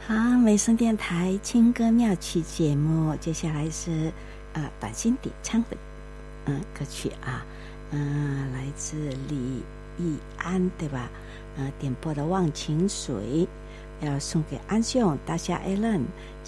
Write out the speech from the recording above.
好，美声电台轻歌妙曲节目，接下来是短信点唱的歌曲啊，来自李易安对吧？点播的《忘情水》要送给安兄、大侠 Allen、